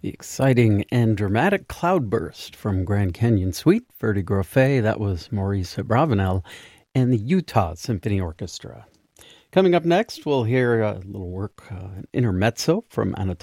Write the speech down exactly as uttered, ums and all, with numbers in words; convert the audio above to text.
The exciting and dramatic cloudburst from Grand Canyon Suite, Verdi Grofé, that was Maurice Abravanel, and the Utah Symphony Orchestra. Coming up next, we'll hear a little work, uh, an intermezzo from Anatoly